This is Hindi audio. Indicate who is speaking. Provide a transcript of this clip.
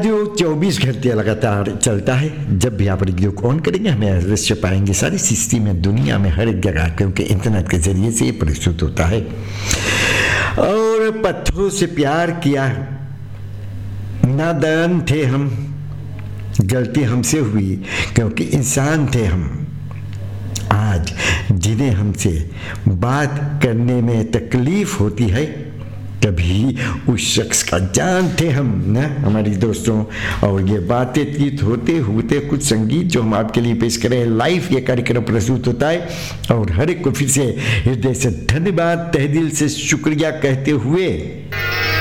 Speaker 1: जो 24 घंटे लगातार चलता है। जब भी आप रेडियो को ऑन करेंगे हमें अवश्य पाएंगे सारी सिस्टम में, दुनिया में, हर एक जगह, क्योंकि इंटरनेट के जरिए से ये प्रस्तुत होता है। और पत्थरों से प्यार किया, नादान थे हम, गलती हमसे हुई क्योंकि इंसान थे हम। आज जिन्हें हमसे बात करने में तकलीफ होती है, कभी उस शख्स का जानते हम ना हमारी दोस्तों। और ये बातें होते होते कुछ संगीत जो हम आपके लिए पेश करें, लाइव ये कार्यक्रम प्रस्तुत होता है। और हर एक को फिर से हृदय से धन्यवाद, तहे दिल से शुक्रिया कहते हुए